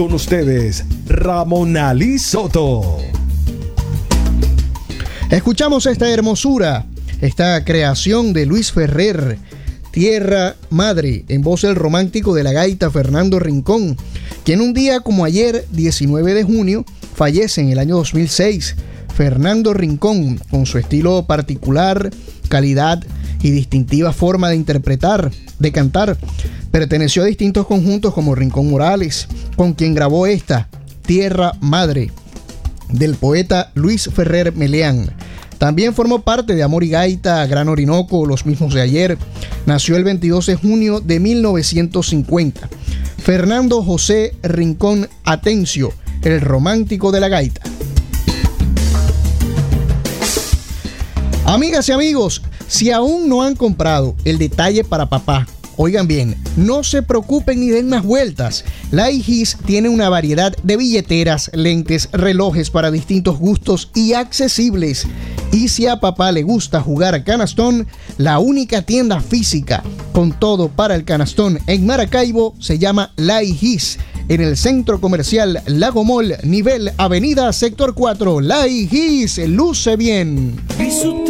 Con ustedes, Ramón Ali Soto. Escuchamos esta hermosura, esta creación de Luis Ferrer, Tierra Madre, en voz del romántico de la gaita Fernando Rincón, quien un día como ayer, 19 de junio, fallece en el año 2006. Fernando Rincón, con su estilo particular, calidad y distintiva forma de interpretar, de cantar, perteneció a distintos conjuntos como Rincón Morales, con quien grabó esta, Tierra Madre, del poeta Luis Ferrer Meleán. También formó parte de Amor y Gaita, Gran Orinoco, Los Mismos de Ayer. Nació el 22 de junio de 1950. Fernando José Rincón Atencio, el romántico de la gaita. Amigas y amigos, si aún no han comprado el detalle para papá, oigan bien, no se preocupen ni den más vueltas. Laigis tiene una variedad de billeteras, lentes, relojes para distintos gustos y accesibles. Y si a papá le gusta jugar canastón, la única tienda física con todo para el canastón en Maracaibo se llama Laigis, en el Centro Comercial Lago Mall, nivel Avenida Sector 4. Laigis, luce bien.